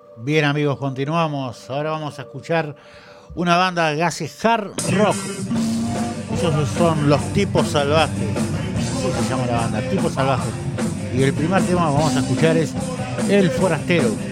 Bien amigos, continuamos. Ahora vamos a escuchar una banda que hace hard rock. Esos son los Tipos Salvajes. Así se llama la banda, Tipos Salvajes. Y el primer tema que vamos a escuchar es El Forastero.